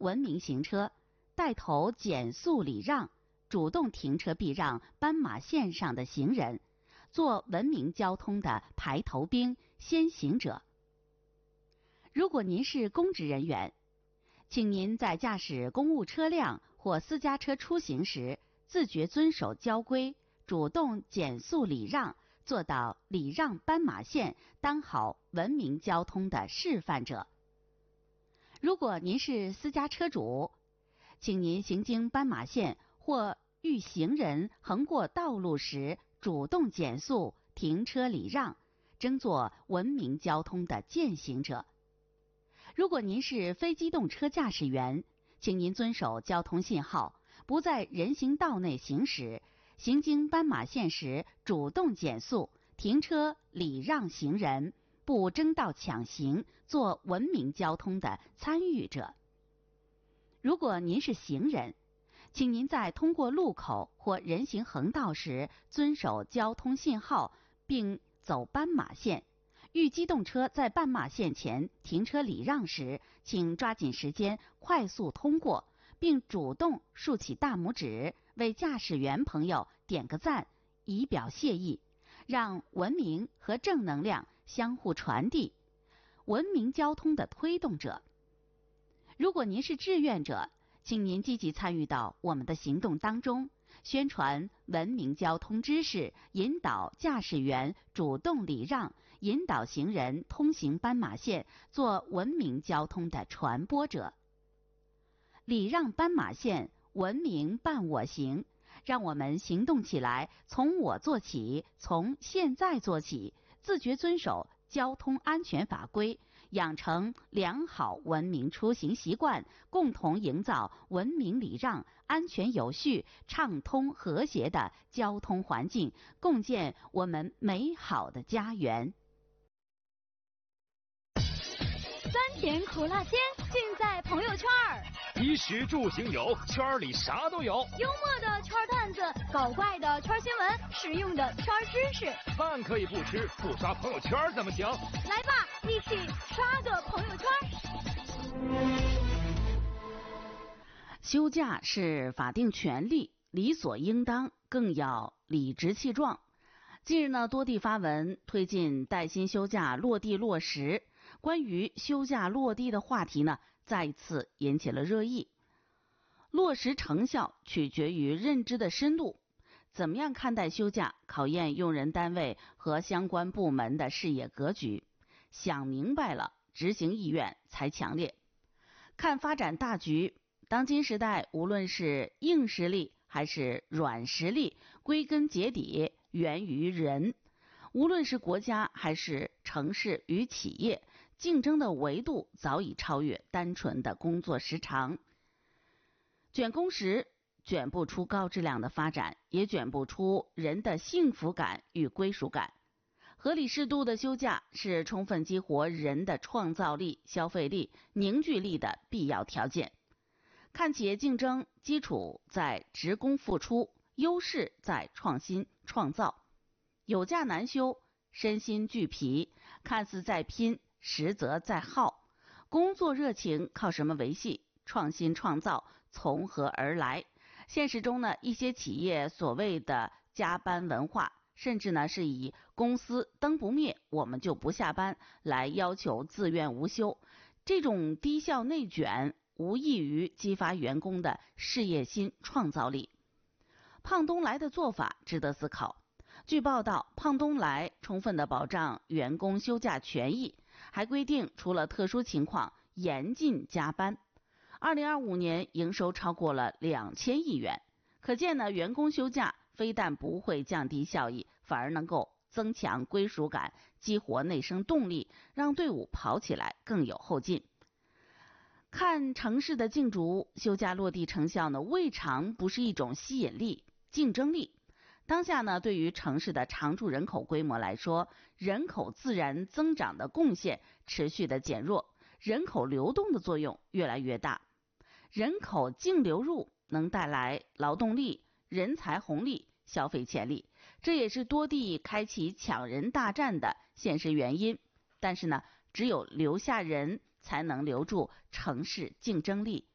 文明行车，带头减速礼让，主动停车避让斑马线上的行人，做文明交通的排头兵、先行者。如果您是公职人员，请您在驾驶公务车辆或私家车出行时，自觉遵守交规，主动减速礼让，做到礼让斑马线，当好文明交通的示范者。如果您是私家车主，请您行经斑马线或遇行人横过道路时，主动减速、停车礼让，争做文明交通的践行者。如果您是非机动车驾驶员，请您遵守交通信号，不在人行道内行驶，行经斑马线时主动减速、停车礼让行人，不争道抢行，做文明交通的参与者。如果您是行人，请您在通过路口或人行横道时遵守交通信号，并走斑马线。遇机动车在斑马线前停车礼让时，请抓紧时间快速通过，并主动竖起大拇指，为驾驶员朋友点个赞，以表谢意，让文明和正能量相互传递，文明交通的推动者。如果您是志愿者，请您积极参与到我们的行动当中，宣传文明交通知识，引导驾驶员主动礼让，引导行人通行斑马线，做文明交通的传播者。礼让斑马线，文明伴我行，让我们行动起来，从我做起，从现在做起，自觉遵守交通安全法规，养成良好文明出行习惯，共同营造文明礼让、安全有序、畅通和谐的交通环境，共建我们美好的家园。 酸甜苦辣鲜，尽在朋友圈儿。 衣食住行有，圈里啥都有。 幽默的圈段子，搞怪的圈新闻，实用的圈知识。 饭可以不吃，不刷朋友圈怎么行？ 来吧，一起刷个朋友圈。 休假是法定权利，理所应当，更要理直气壮。近日呢，多地发文推进带薪休假落地落实，关于休假落地的话题呢，再次引起了热议。落实成效取决于认知的深度，怎么样看待休假，考验用人单位和相关部门的视野格局。想明白了，执行意愿才强烈。看发展大局，当今时代无论是硬实力还是软实力，归根结底源于人。无论是国家还是城市与企业，竞争的维度早已超越单纯的工作时长。卷工时卷不出高质量的发展，也卷不出人的幸福感与归属感。合理适度的休假是充分激活人的创造力、消费力、凝聚力的必要条件。看企业竞争，基础在职工付出，优势在创新创造。有假难休，身心俱疲，看似在拼，实则在耗。工作热情靠什么维系？创新创造从何而来？现实中呢，一些企业所谓的加班文化，甚至呢是以公司灯不灭我们就不下班来要求自愿无休。这种低效内卷无异于激发员工的事业心、创造力。胖东来的做法值得思考。据报道，胖东来充分地保障员工休假权益，还规定除了特殊情况严禁加班。2025年营收超过了2000亿元，可见呢，员工休假非但不会降低效益，反而能够增强归属感，激活内生动力，让队伍跑起来更有后劲。看城市的竞逐，休假落地成效呢，未尝不是一种吸引力、竞争力。当下呢，对于城市的常住人口规模来说，人口自然增长的贡献持续的减弱，人口流动的作用越来越大。人口净流入能带来劳动力、人才红利、消费潜力，这也是多地开启抢人大战的现实原因。但是呢，只有留下人，才能留住城市竞争力